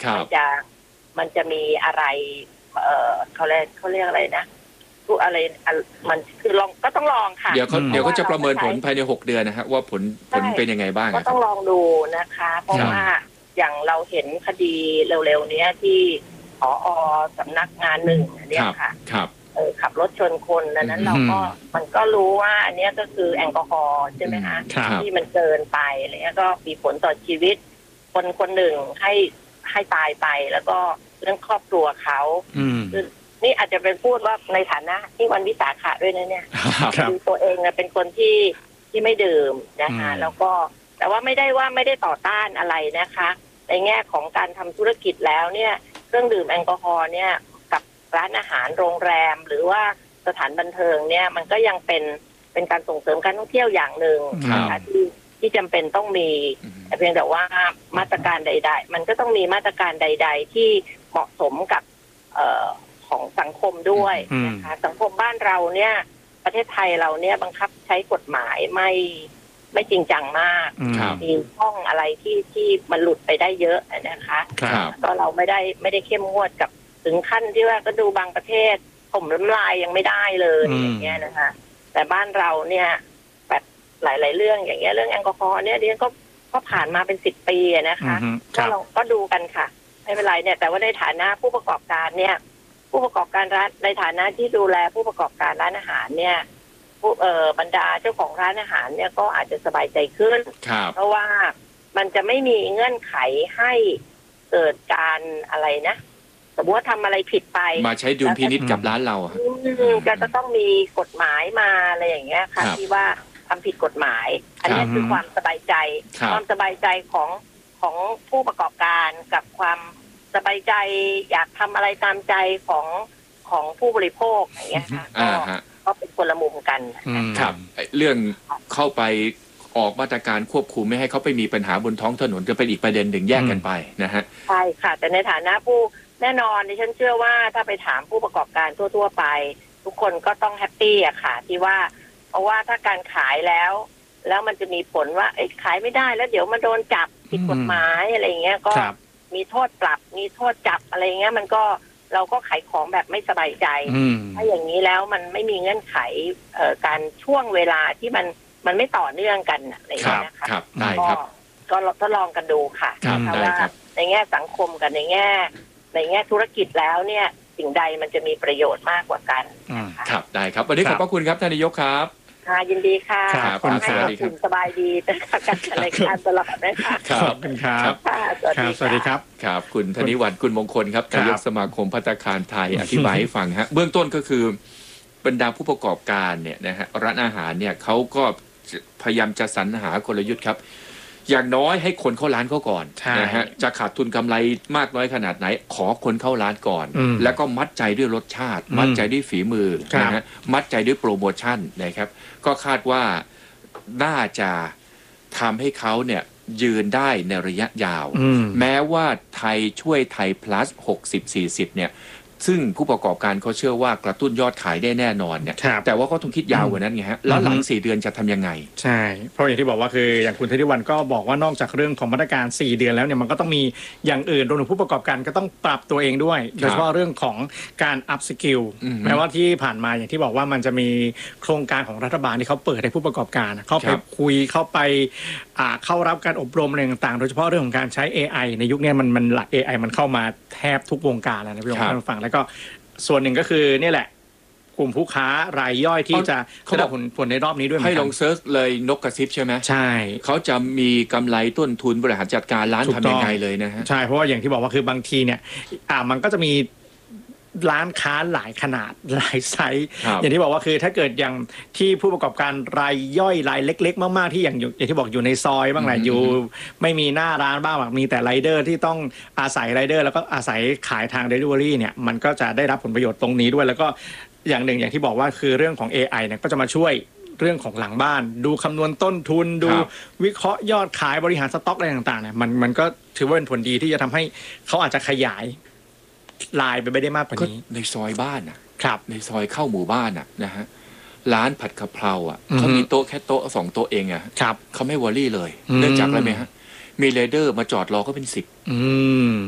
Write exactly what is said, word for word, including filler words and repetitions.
มันจะมันจะมีอะไรเออเขาเรียกเขาเรียกอะไรนะทุกอะไรมันคือลองก็ต้องลองค่ะเดี๋ยวเขาเดี๋ยวก็จะประเมินผลภายในหกเดือนนะฮะว่าผลผลเป็นยังไงบ้างก็ต้องลองดูนะคะเพราะว่าอย่างเราเห็นคดีเร็วๆนี้ที่ผอ.สำนักงานหนึ่งเนี่ยค่ะเออขับรถชนคนนั้นเราก็มันก็รู้ว่าอันนี้ก็คือแอลกอฮอล์ใช่ไหมคะที่มันเกินไปอะไรเงี้ยก็มีผลต่อชีวิตคนคนหนึ่งให้ให้ตายไปแล้วก็เรื่องครอบครัวเขาคือนี่อาจจะเป็นพูดว่าในฐานะที่วันวิสาขะด้วยนะเนี่ยคือตัวเองเป็นคนที่ที่ไม่ดื่มนะคะแล้วก็แต่ว่าไม่ได้ว่าไม่ได้ต่อต้านอะไรนะคะในแง่ของการทำธุรกิจแล้วเนี่ยเครื่องดื่มแอลกอฮอล์เนี่ยกับร้านอาหารโรงแรมหรือว่าสถานบันเทิงเนี่ยมันก็ยังเป็นเป็นการส่งเสริมการท่องเที่ยวอย่างหนึ่งนะคะที่ที่จำเป็นต้องมีแต่เพียงแต่ว่ามาตรการใดๆมันก็ต้องมีมาตรการใดๆที่เหมาะสมกับเอ่อของสังคมด้วยนะคะสังคมบ้านเราเนี่ยประเทศไทยเราเนี่ยบังคับใช้กฎหมายไม่ไม่จริงจังมากมีช่องอะไรที่ที่มันหลุดไปได้เยอะนะคะก็เราไม่ได้ไม่ได้เข้มงวดกับถึงขั้นที่ว่าก็ดูบางประเทศผมน้ำลายยังไม่ได้เลยอย่างเงี้ยนะคะแต่บ้านเราเนี่ยแบบหลายๆเรื่องอย่างเงี้ยเรื่องแอลกอฮอล์เนี่ยเดี๋ยวก็ก็ผ่านมาเป็นสิบปีนะคะก็เราก็ดูกันค่ะไม่เป็นไรเนี่ยแต่ว่าในฐานะผู้ประกอบการเนี่ยผู้ประกอบการร้านในฐานะที่ดูแลผู้ประกอบการร้านอาหารเนี่ยผู้เอ่อบรรดาเจ้าของร้านอาหารเนี่ยก็อาจจะสบายใจขึ้นเพราะว่ามันจะไม่มีเงื่อนไขให้เกิดการอะไรนะสมมติว่าทำอะไรผิดไปมาใช้ดุลพินิจกับร้านเราก็จะต้องมีกฎหมายมาอะไรอย่างเงี้ยค่ะที่ว่าทำผิดกฎหมายอันนี้คือความสบายใจความสบายใจของของผู้ประกอบการกับความสบายใจอยากทำอะไรตามใจของของผู้บริโภคอย่างเงี้ยค่ะก็ก็เป็นคนละมุมกันครับเรื่องเข้าไปออกมาตรการควบคุมไม่ให้เขาไปมีปัญหาบนท้องถนนจะเป็นอีกประเด็นหนึ่งแยกกันไปนะฮะใช่ค่ะแต่ในฐานะผู้แน่นอนดิฉันเชื่อว่าถ้าไปถามผู้ประกอบการทั่วๆไปทุกคนก็ต้องแฮปปี้อะค่ะที่ว่าเพราะว่าถ้าการขายแล้วแล้วมันจะมีผลว่าขายไม่ได้แล้วเดี๋ยวมาโดนจับผิดกฎหมายอะไรเงี้ยก็มีโทษปรับมีโทษจับอะไรเงี้ยมันก็เราก็ขายของแบบไม่สบายใจถ้าอย่างนี้แล้วมันไม่มีเงื่อนไขเอ่อการช่วงเวลาที่มันมันไม่ต่อเนื่องกันอะไรเงี้ยนะคะก็ก็ทดลองกันดูค่ะเพราะว่าในแง่สังคมกับในแง่ในแง่ธุรกิจแล้วเนี่ยสิ่งใดมันจะมีประโยชน์มากกว่ากันครับได้ครับวันนี้ขอบพระคุณครับท่านนายกครับค่ะยินดีค่ะขอให้คุณสบายดีแต่การจัดรายการตลอดนะคะขอบคุณครับสวัสดีครับครับคุณธนิวัฒน์กุลมงคลครับนายกสมาคมภัตตาคารไทยอธิบายให้ฟังฮะเบื้องต้นก็คือบรรดาผู้ประกอบการเนี่ยนะฮะร้านอาหารเนี่ยเขาก็พยายามจะสรรหากลยุทธ์ครับอย่างน้อยให้คนเข้าร้านเขาก่อนนะฮะจะขาดทุนกำไรมากน้อยขนาดไหนขอคนเข้าร้านก่อนแล้วก็มัดใจด้วยรสชาติมัดใจด้วยฝีมือนะฮะมัดใจด้วยโปรโมชั่นนะครับก็คาดว่าน่าจะทำให้เขาเนี่ยยืนได้ในระยะยาวแม้ว่าไทยช่วยไทย plus หกสิบ สี่สิบเนี่ยซึ่งผู้ประกอบการเขาเชื่อว่ากระตุ้นยอดขายได้แน่นอนเนี่ยแต่ว่าเขาต้องคิดยาวกว่านั้นไงฮะแล้วหลังสี่เดือนจะทำยังไงใช่เพราะอย่างที่บอกว่าคืออย่างคุณธนิวัฒน์ก็บอกว่านอกจากเรื่องของมาตรการสี่เดือนแล้วเนี่ยมันก็ต้องมีอย่างอื่นรวมถึงผู้ประกอบการก็ต้องปรับตัวเองด้วยโดยเฉพาะเรื่องของการอัพสกิลแม้ว่าที่ผ่านมาอย่างที่บอกว่ามันจะมีโครงการของรัฐบาลที่เขาเปิดให้ผู้ประกอบการเข้าไปคุยเข้าไปเข้ารับการอบรมอะไรต่างๆโดยเฉพาะเรื่องของการใช้ เอ ไอ ในยุคนี้มันมัน เอ ไอ มันเข้ามาแทบทุกวงการแล้วนะพี่ท่านฟังแล้วก็ส่วนหนึ่งก็คือนี่แหละกลุ่มผู้ค้ารายย่อยที่จะได้รับผลผลในรอบนี้ด้วยให้ลองเซิร์ชเลยนกกระซิบใช่ไหมใช่เขาจะมีกำไรต้นทุนบริหารจัดการร้านทำยังไงเลยนะฮะใช่เพราะว่าอย่างที่บอกว่าคือบางทีเนี่ยอ่ามันก็จะมีร้านค้าหลายขนาดหลายไซส์อย่างที่บอกว่าคือถ้าเกิดอย่างที่ผู้ประกอบการรายย่อยรายเล็กๆมากๆที่อย่างอย่างที่บอกอยู่ในซอยบ้างแหละอยู่ไม่มีหน้าร้านบ้างมีแต่ไรเดอร์ที่ต้องอาศัยไรเดอร์แล้วก็อาศัยขายทาง Delivery เนี่ยมันก็จะได้รับผลประโยชน์ตรงนี้ด้วยแล้วก็อย่างหนึ่งอย่างที่บอกว่าคือเรื่องของ เอ ไอ เนี่ยก็จะมาช่วยเรื่องของหลังบ้านดูคำนวณต้นทุนดูวิเคราะห์ยอดขายบริหารสต็อกอะไรต่างๆเนี่ยมันมันก็ถือว่าเป็นผลดีที่จะทำให้เขาอาจจะขยายลายไปไม่ได้มากกว่านี้ในซอยบ้านนะครับในซอยเข้าหมู่บ้านอ่ะนะฮะร้านผัดกะเพราอ่ะเขามีโต๊ะแค่โต๊ะสองโต๊ะเองอ่ะเขาไม่วอรี่เลยเนื่องจากอะไรไหมฮะมีเรเดอร์มาจอดรอก็เป็นสิบ